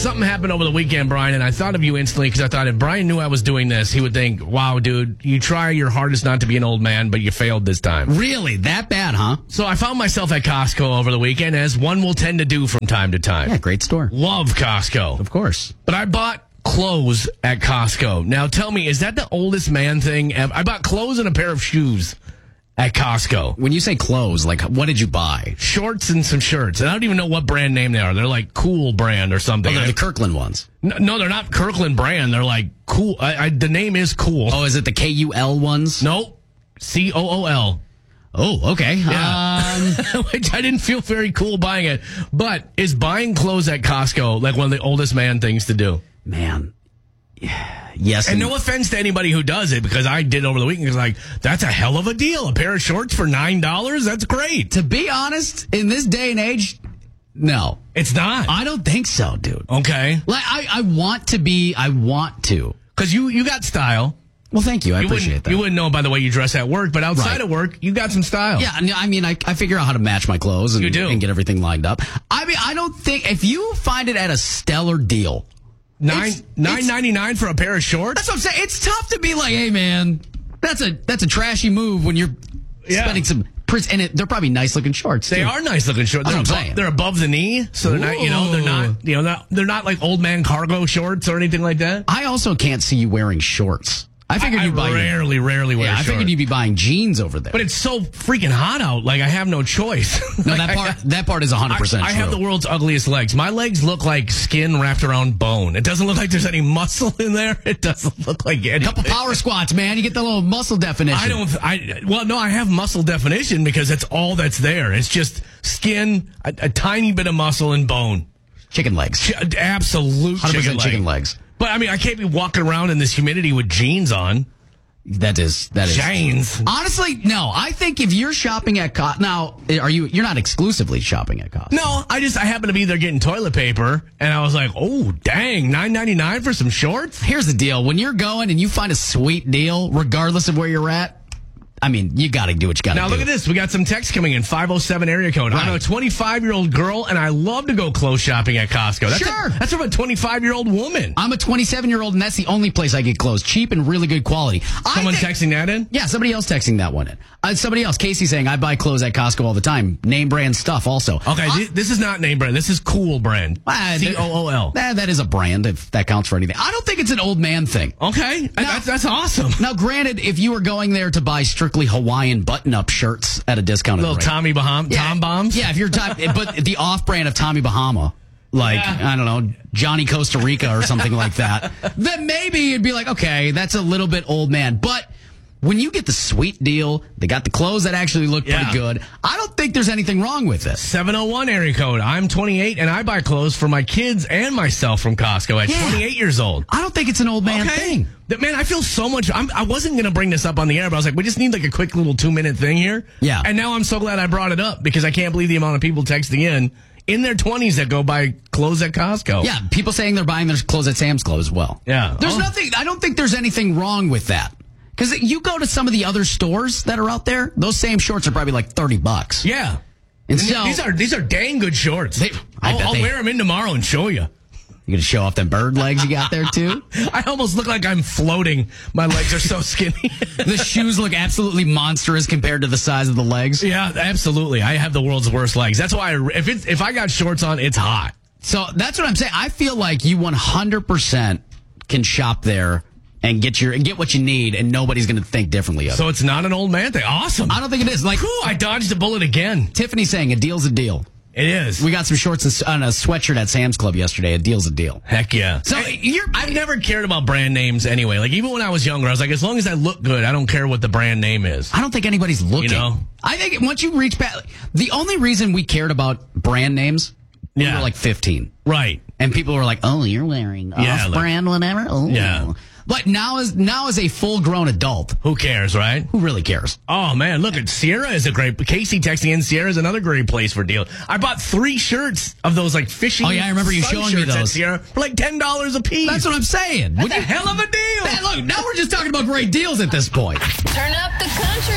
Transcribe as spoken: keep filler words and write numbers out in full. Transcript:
something happened over the weekend, Brian, and I thought of you instantly because I thought if Brian knew I was doing this, he would think, wow, dude, you try your hardest not to be an old man, but you failed this time. Really? That bad, huh? So I found myself at Costco over the weekend, as one will tend to do from time to time. Yeah, great store. Love Costco. Of course. But I bought clothes at Costco. Now tell me, is that the oldest man thing ever? I bought clothes and a pair of shoes at Costco. When you say clothes, like, what did you buy? Shorts and some shirts. And I don't even know what brand name they are. They're like Cool brand or something. Oh, they're the Kirkland ones. No, no, they're not Kirkland brand. They're like Cool. I, I, the name is Cool. Oh, is it the K U L ones? Nope. C O O L. Oh, okay. Yeah. Um, Which I didn't feel very cool buying it. But is buying clothes at Costco like one of the oldest man things to do? Man. Yes. And no offense to anybody who does it, because I did over the weekend. Because like, that's a hell of a deal. A pair of shorts for nine dollars? That's great. To be honest, in this day and age, no. It's not. I don't think so, dude. Okay. Like, I, I want to be, I want to. Because you, you got style. Well, thank you. I you appreciate that. You wouldn't know by the way you dress at work, but outside Right. of work, you got some style. Yeah, I mean, I, I figure out how to match my clothes and, You do. and get everything lined up. I mean, I don't think, if you find it at a stellar deal, Nine It's- nine ninety nine for a pair of shorts? that's what I'm saying. It's tough to be like, hey, man, that's a that's a trashy move when you're Yeah. spending some, pris- and it, they're probably nice looking shorts. They too. are nice looking shorts. That's They're, what I'm above, saying. they're above the knee, so they're not, you know, they're not, Ooh. you know, not, they're not like old man cargo shorts or anything like that. I also can't see you wearing shorts. I figured I, you'd buy. I rarely, rarely wear yeah, I shorts. figured you'd be buying jeans over there. But it's so freaking hot out. Like I have no choice. no, Like, that I- part that part is one hundred percent I, I true. have the world's ugliest legs. My legs look like skin wrapped around bone. It doesn't look like there's any muscle in there. It doesn't look like anything. couple power squats, man. You get the little muscle definition. I don't. I well, no. I have muscle definition because that's all that's there. It's just skin, a, a tiny bit of muscle, and bone. Chicken legs. Ch- absolute one hundred percent chicken, leg. chicken legs. But I mean, I can't be walking around in this humidity with jeans on. That is that is Jeans. Honestly, no. I think if you're shopping at Costco now, are you? You're not exclusively shopping at Costco. No, I just I happened to be there getting toilet paper, and I was like, oh dang, nine ninety nine for some shorts. Here's the deal: when you're going and you find a sweet deal, regardless of where you're at, I mean, you got to do what you got to do. Now look at this. We got some text coming in. five oh seven area code. I'm a Right. twenty-five-year-old girl, and I love to go clothes shopping at Costco. That's Sure. A, that's from a twenty-five-year-old woman. I'm a twenty-seven-year-old, and that's the only place I get clothes. Cheap and really good quality. Someone I think, texting that in? Yeah, somebody else texting that one in. Uh, somebody else, Casey, saying, I buy clothes at Costco all the time. Name brand stuff also. Okay, Uh, thi- this is not name brand. This is Cool brand. uh, C O O L. That, that is a brand, if that counts for anything. I don't think it's an old man thing. Okay, that's, that's awesome. Now, granted, if you were going there to buy strictly Hawaiian button-up shirts at a discounted Little rate. Tommy Bahama, Yeah, Tom Bombs. Yeah, if you're type, but the off-brand of Tommy Bahama, like, Yeah. I don't know, Johnny Costa Rica or something like that, then maybe you'd be like, okay, that's a little bit old man. But when you get the sweet deal, they got the clothes that actually look Yeah. pretty good, I don't think there's anything wrong with this. seven oh one area code. I'm twenty-eight, and I buy clothes for my kids and myself from Costco at Yeah. twenty-eight years old. I don't think it's an old man thing. Th- Man, I feel so much. I'm, I wasn't going to bring this up on the air, but I was like, we just need like a quick little two minute thing here. Yeah. And now I'm so glad I brought it up because I can't believe the amount of people texting in in their twenties that go buy clothes at Costco. Yeah, people saying they're buying their clothes at Sam's Club as well. Yeah. There's Oh. nothing, I don't think there's anything wrong with that. Because you go to some of the other stores that are out there, those same shorts are probably like thirty bucks. Yeah. And And so, these are these are dang good shorts. They- I I'll, bet I'll they- wear them in tomorrow and show you. you gonna show off them bird legs you got there too? I almost look like I'm floating. My legs are so skinny. The shoes look absolutely monstrous compared to the size of the legs. Yeah, absolutely. I have the world's worst legs. That's why I, if it's if I got shorts on, it's hot. So that's what I'm saying. I feel like you one hundred percent can shop there and get your get what you need, and nobody's gonna think differently of it. So it's not an old man thing. Awesome. I don't think it is. Like Whew, I dodged a bullet again. Tiffany's saying, a deal's a deal. It is. We got some shorts and a sweatshirt at Sam's Club yesterday. A deal's a deal. Heck yeah. So I, you're, I've never cared about brand names anyway. Like even when I was younger, I was like, as long as I look good, I don't care what the brand name is. I don't think anybody's looking. You know? I think once you reach back, the only reason we cared about brand names, we Yeah. were like fifteen. Right. And people were like, oh, you're wearing Yeah, off-brand, whatever. Oh. Yeah. But now as now as a full-grown adult, Who cares, right? who really cares? Oh man, look at Sierra is a great. Casey texting in Sierra is another great place for deal. I bought three shirts of those like fishing. Oh, yeah, I remember you sun showing me shirts at those. Sierra for like ten dollars a piece. That's what I'm saying. That's Would a you- hell of a deal. Man, look, now we're just talking about great deals at this point. Turn up the country.